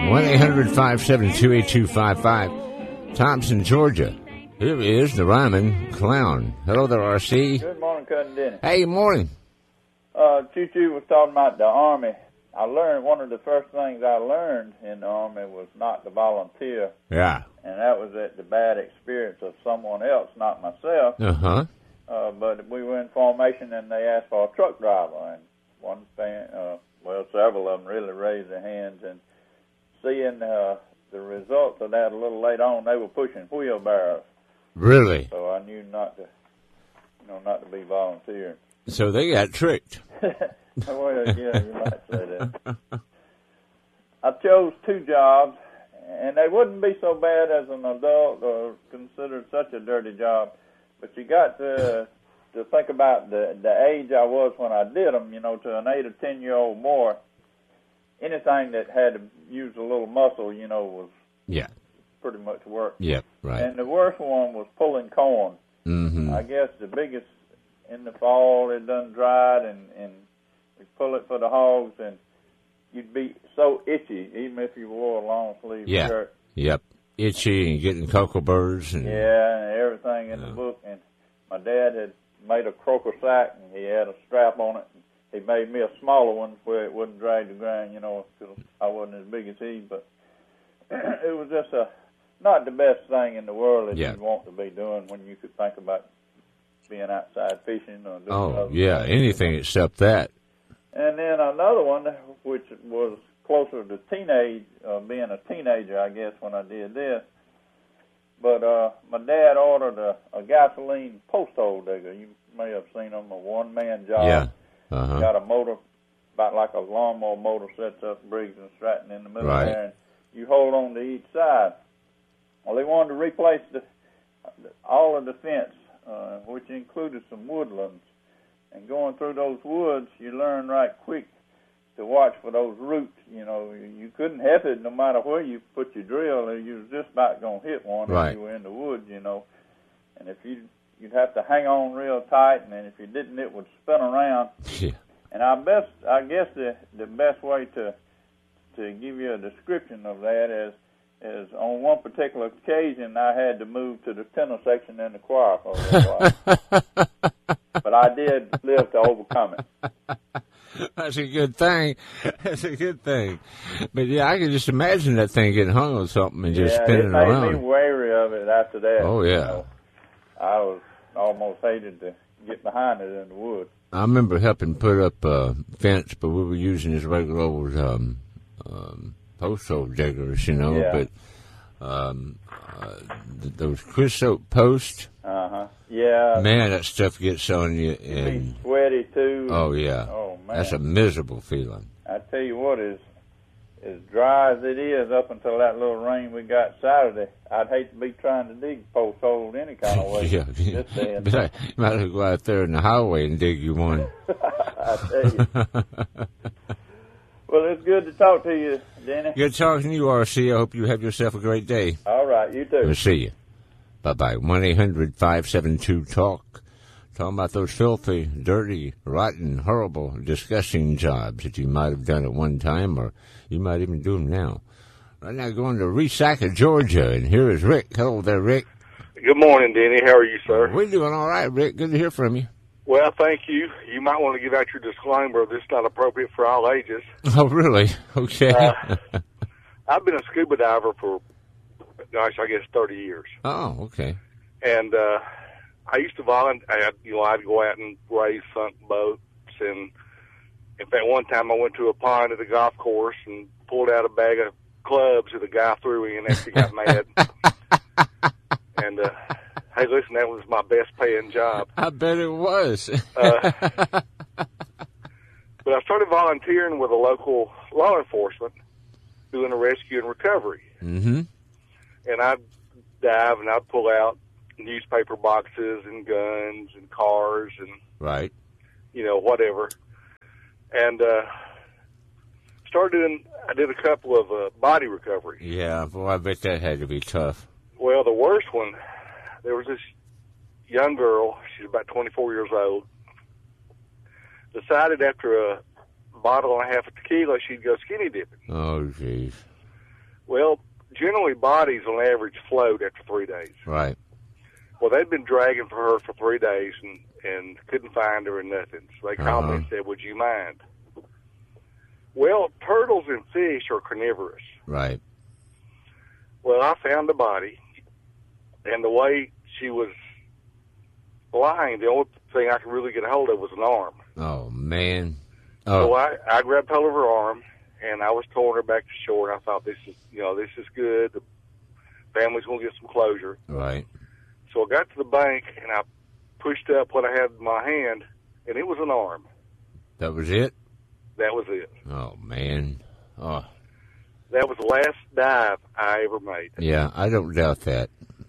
1-800-572-8255. Thompson, Georgia. Here is the rhyming clown. Hello there, R.C. Good morning, Cousin Denny. Hey, morning. Choo-Choo was talking about the Army. I learned one of the first things I learned in the Army was not to volunteer. Yeah. And that was at the bad experience of someone else, not myself. Uh-huh. But we were in formation, and they asked for a truck driver. And several of them really raised their hands. And seeing the results of that a little later on, they were pushing wheelbarrows. Really? So I knew not to be volunteering. So they got tricked. Well, yeah, you might say that. I chose 2 jobs, and they wouldn't be so bad as an adult or considered such a dirty job. But you got to think about the age I was when I did them. To an 8 or 10-year-old boy, anything that had to use a little muscle, was pretty much work. Yep, right. And the worst one was pulling corn. Mm-hmm. I guess the biggest in the fall, it done dried, and we pull it for the hogs, and you'd be so itchy, even if you wore a long sleeve shirt. Yep, itchy and getting cocoa burrs. And everything in the book. And my dad had made a croaker sack, and he had a strap on it. And he made me a smaller one where it wouldn't drag the ground, because I wasn't as big as he. But it was just not the best thing in the world that you'd want to be doing when you could think about being outside fishing or doing anything except that. And then another one, which was closer to being a teenager, I guess, when I did this. But my dad ordered a gasoline post hole digger. You may have seen them, a one-man job. Yeah. Uh-huh. Got a motor, about like a lawnmower motor, sets up Briggs and Stratton in the middle there, and you hold on to each side. Well, they wanted to replace all of the fence, which included some woodlands. And going through those woods, you learn right quick to watch for those roots. You couldn't help it no matter where you put your drill. You was just about going to hit one if you were in the woods, And if you'd have to hang on real tight, and then if you didn't, it would spin around. Yeah. And I guess the best way to give you a description of that is on one particular occasion I had to move to the tenor section in the choir for a little while. But I did live to overcome it. That's a good thing. That's a good thing. But, I can just imagine that thing getting hung on something and just spinning around. Yeah, it made me wary of it after that. Oh, yeah. I was almost hated to get behind it in the woods. I remember helping put up a fence, but we were using this regular old post hole diggers, but those creosote posts. Uh-huh. Yeah. Man, that stuff gets on you. You'd be sweaty, too. Oh, yeah. Oh, man. That's a miserable feeling. I tell you what, as dry as it is up until that little rain we got Saturday, I'd hate to be trying to dig post holes any kind of way. Yeah. This day and But you might as well go out there in the highway and dig you one. I tell you. Well, it's good to talk to you, Denny. Good talking to you, R.C. I hope you have yourself a great day. All right, you too. We'll see you. Bye-bye. 1-800-572-TALK. Talking about those filthy, dirty, rotten, horrible, disgusting jobs that you might have done at one time, or you might even do them now. Right now, going to Resaca, Georgia, and here is Rick. Hello there, Rick. Good morning, Denny. How are you, sir? We're doing all right, Rick. Good to hear from you. Well, thank you. You might want to give out your disclaimer. This is not appropriate for all ages. Oh, really? Okay. I've been a scuba diver for, I guess 30 years. Oh, okay. And I used to volunteer. I'd go out and raise sunk boats. And in fact, one time I went to a pond at the golf course and pulled out a bag of clubs that the guy threw in after he got mad. And hey, listen, that was my best paying job. I bet it was. But I started volunteering with a local law enforcement doing a rescue and recovery. Mm-hmm. And I'd dive and I'd pull out newspaper boxes and guns and cars and, whatever. And I did a couple of body recoveries. Yeah, boy, I bet that had to be tough. Well, the worst one, there was this young girl, she's about 24 years old, decided after a bottle and a half of tequila she'd go skinny dipping. Oh, jeez. Well, generally bodies on average float after 3 days. Right. Well, they'd been dragging for her for 3 days and couldn't find her and nothing. So they called me and said, would you mind? Well, turtles and fish are carnivorous. Right. Well, I found the body, and the way she was lying, the only thing I could really get a hold of was an arm. Oh, man. So Oh, I grabbed hold of her arm, and I was towing her back to shore, and I thought, this is good. The family's going to get some closure. right. So I got to the bank, and I pushed up what I had in my hand, and it was an arm. That was it? That was it. Oh, man. Oh, That was the last dive I ever made. yeah, I don't doubt that.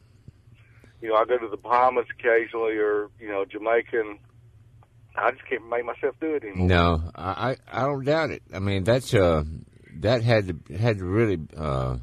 I go to the Bahamas occasionally or, Jamaica, and I just can't make myself do it anymore. No, I don't doubt it. I mean, that had to really, that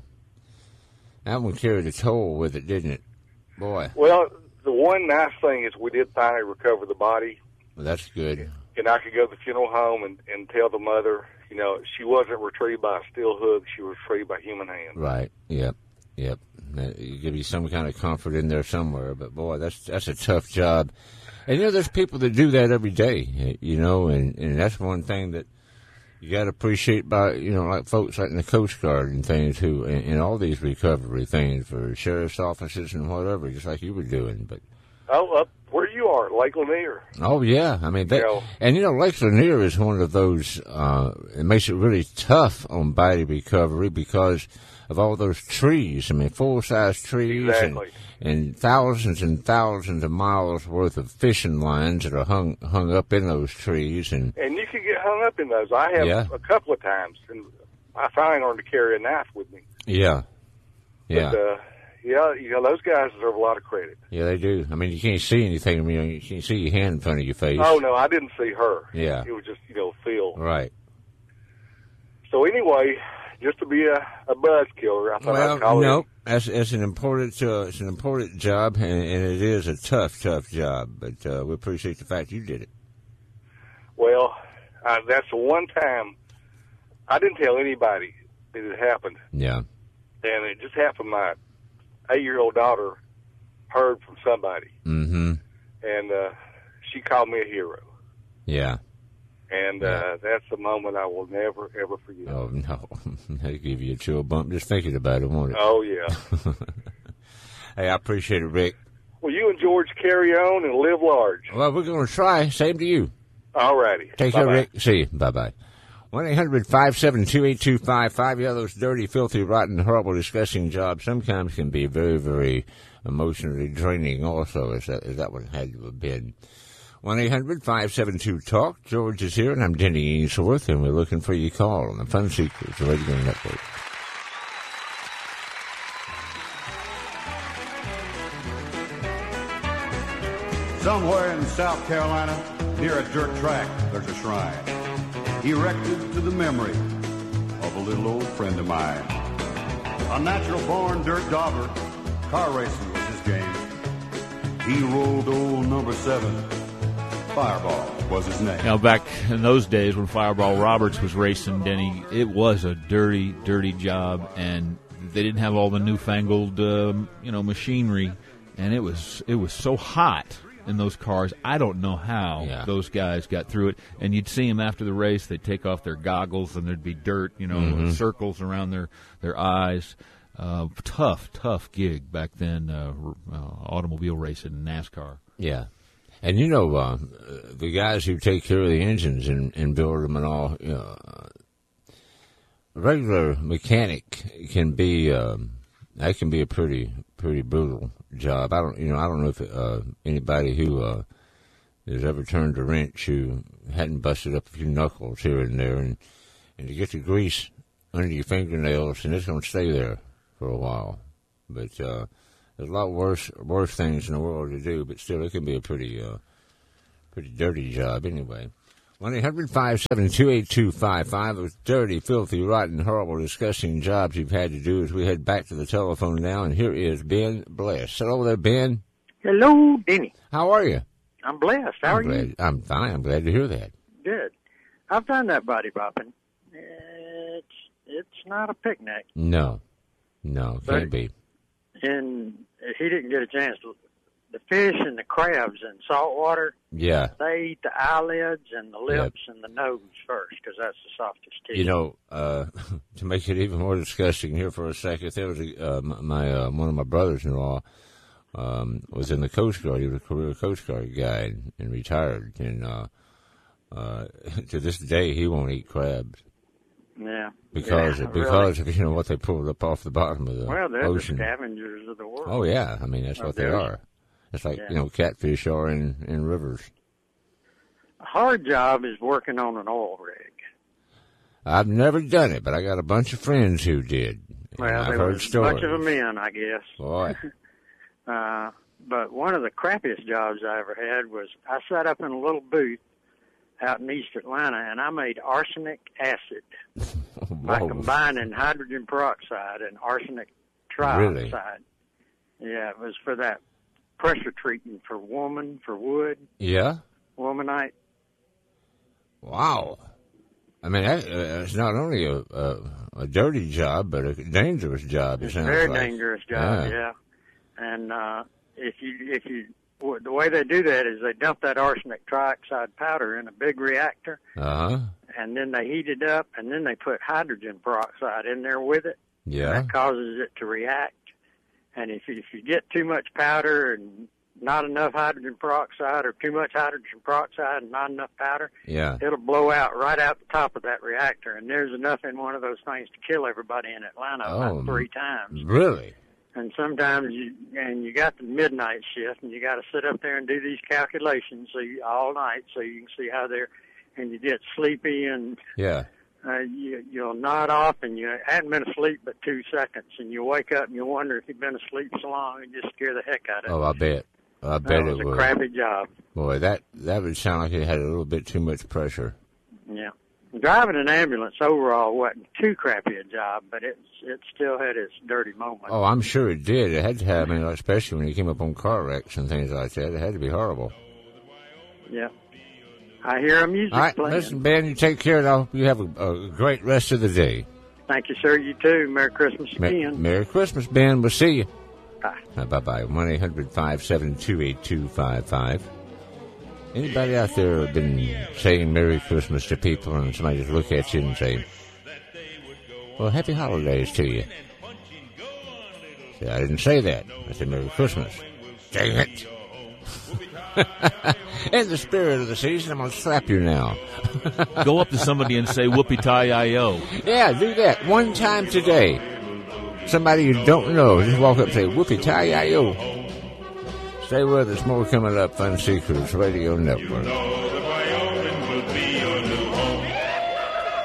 one carried a toll with it, didn't it? Boy. Well, the one nice thing is we did finally recover the body, Well, that's good. and I could go to the funeral home and tell the mother, she wasn't retrieved by a steel hook, she was retrieved by human hand. Right. Yep. You give you some kind of comfort in there somewhere, but boy, that's a tough job. And there's people that do that every day, and that's one thing that you got to appreciate by, like folks like in the Coast Guard and things who, and all these recovery things for sheriff's offices and whatever, just like you were doing. But Up where you are, Lake Lanier. oh yeah, I mean that, and Lake Lanier is one of those. It makes it really tough on body recovery because of all those trees. I mean, full-size trees Exactly. and thousands of miles worth of fishing lines that are hung up in those trees. And you can get hung up in those. I have a couple of times, and I finally learned to carry a knife with me. yeah. But, those guys deserve a lot of credit. Yeah, they do. I mean, you can't see anything. I mean, you can't see your hand in front of your face. Oh, no, I didn't see her. Yeah. It was just, Phil. Right. So anyway, just to be a buzz killer, I thought I'd call no, it. it's an important job, and it is a tough job. But we appreciate the fact you did it. Well, that's the one time I didn't tell anybody that it happened. Yeah. And it just happened. My 8-year-old daughter heard from somebody. Mm-hmm. And she called me a hero. Yeah. And that's a moment I will never, ever forget. Oh, no. That'll give you a chill bump just thinking about it, won't it? Oh, yeah. Hey, I appreciate it, Rick. Well, you and George carry on and live large. Well, we're going to try. Same to you. All righty. Take care, Rick. See you. Bye-bye. 1-800-572-8255. Yeah, those dirty, filthy, rotten, horrible, disgusting jobs sometimes can be very, very emotionally draining also, as that one had to have been. 1-800-572-TALK. George is here, and I'm Denny Ainsworth, and we're looking for your call on the Fun Seekers Radio Network. Somewhere in South Carolina, near a dirt track, there's a shrine erected to the memory of a little old friend of mine. A natural-born dirt dauber, car racing was his game. He rolled old number 7. Fireball was his name. Now, back in those days when Fireball Roberts was racing, Denny, it was a dirty, dirty job, and they didn't have all the newfangled, machinery, and it was so hot in those cars. I don't know how those guys got through it. And you'd see them after the race. They'd take off their goggles, and there'd be dirt, circles around their eyes. Tough gig back then, automobile racing and NASCAR. Yeah. And the guys who take care of the engines and build them and all, regular mechanic can be a pretty brutal job. I don't know if anybody who has ever turned a wrench who hadn't busted up a few knuckles here and there, and to get the grease under your fingernails, and it's going to stay there for a while. But there's a lot worse things in the world to do, but still, it can be a pretty dirty job anyway. 1-800-572-8255. Those dirty, filthy, rotten, horrible, disgusting jobs you've had to do as we head back to the telephone now. And here is Ben Bless. Hello there, Ben. Hello, Denny. How are you? I'm blessed. How are you? I'm fine. I'm glad to hear that. Good. I've done that body bopping. It's not a picnic. No. No, can't be. And he didn't get a chance to. The fish and the crabs in salt water, Yeah. they eat the eyelids and the lips and the nose first because that's the softest tissue. You know, to make it even more disgusting here for a second, there was one of my brothers-in-law was in the Coast Guard. He was a career Coast Guard guy and retired. And to this day, he won't eat crabs. Yeah. Because of you know what they pulled up off the bottom of the they're ocean. the scavengers of the world. Oh yeah, I mean that's what they are. It's like catfish are in rivers. A hard job is working on an oil rig. I've never done it, but I got a bunch of friends who did. Well, I've there heard was stories. a bunch of them in, I guess. Boy. But one of the crappiest jobs I ever had was I sat up in a little booth out in East Atlanta, and I made arsenic acid by combining hydrogen peroxide and arsenic trioxide. Really? Yeah, it was for that pressure treatment for wood. Yeah? Womanite. Wow. I mean, it's not only a dirty job, but a dangerous job. It's a very dangerous job, yeah. And the way they do that is they dump that arsenic trioxide powder in a big reactor, and then they heat it up, and then they put hydrogen peroxide in there with it. Yeah. That causes it to react. And if you get too much powder and not enough hydrogen peroxide, or too much hydrogen peroxide and not enough powder, it'll blow out right out the top of that reactor. And there's enough in one of those things to kill everybody in Atlanta about 3 times. Really? And sometimes you got the midnight shift, and you got to sit up there and do these calculations all night so you can see how and you get sleepy and you'll nod off, and you hadn't been asleep but 2 seconds, and you wake up and you wonder if you've been asleep so long and just scare the heck out of you. Oh, I bet. I bet it would. It was a crappy job. Boy, that would sound like it had a little bit too much pressure. Yeah. Driving an ambulance overall wasn't too crappy a job, but it still had its dirty moments. Oh, I'm sure it did. It had to have, especially when you came up on car wrecks and things like that. It had to be horrible. Yeah. I hear music playing. All right, listen, Ben, you take care now. You have a great rest of the day. Thank you, sir. You too. Merry Christmas again. Merry Christmas, Ben. We'll see you. Bye. Bye-bye. 1-800-572-8255. Anybody out there been saying Merry Christmas to people and somebody just look at you and say, well, Happy Holidays to you? See, I didn't say that. I said Merry Christmas. Dang it. In the spirit of the season, I'm going to slap you now. Go up to somebody and say whoopee-tie-I-O. Yeah, do that one time today. Somebody you don't know, just walk up and say whoopee-tie-I-O. Stay with us. More coming up. Fun Seekers Radio Network.